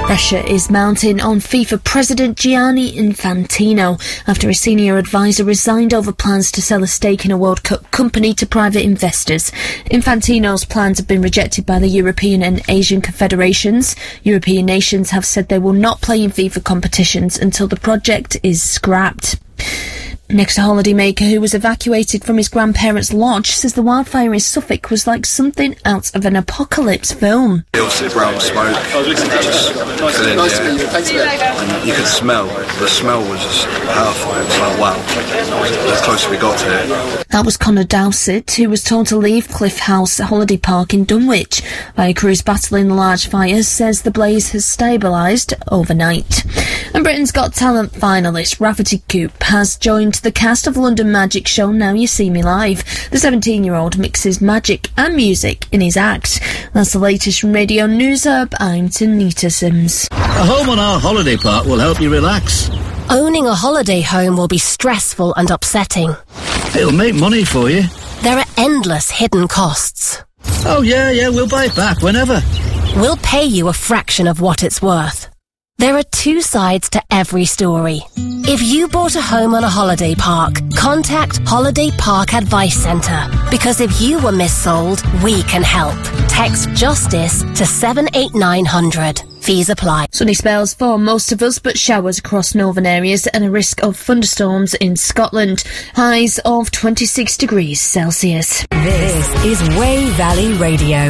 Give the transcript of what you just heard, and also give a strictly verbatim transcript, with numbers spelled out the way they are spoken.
Pressure is mounting on FIFA President Gianni Infantino after a senior advisor resigned over plans to sell a stake in a World Cup company to private investors. Infantino's plans have been rejected by the European and Asian confederations. European nations have said they will not play in FIFA competitions until the project is scrapped. Next, a holidaymaker who was evacuated from his grandparents' lodge says the wildfire in Suffolk was like something out of an apocalypse film. Obviously brown smoke, just filling the air. And you could smell, the smell was just powerful. It was like, wow, as close as we got to it. That was Connor Dowsett, who was told to leave Cliff House Holiday Park in Dunwich. Fire crews battling the large fires says the blaze has stabilised overnight. And Britain's Got Talent finalist Rafferty Coop has joined the cast of London Magic show Now You See Me Live. The seventeen-year-old mixes magic and music in his act. That's the latest from Radio News Hub. I'm Tanita Sims. A home on our holiday park will help you relax. Owning a holiday home will be stressful and upsetting. It'll make money for you. There are endless hidden costs. Oh yeah, yeah, we'll buy it back whenever. We'll pay you a fraction of what it's worth. There are two sides to every story. If you bought a home on a holiday park, contact Holiday Park Advice Centre. Because if you were missold, we can help. Text JUSTICE to seven eight nine hundred. Fees apply. Sunny spells for most of us, but showers across northern areas and a risk of thunderstorms in Scotland. Highs of twenty-six degrees Celsius. This is Way Valley Radio.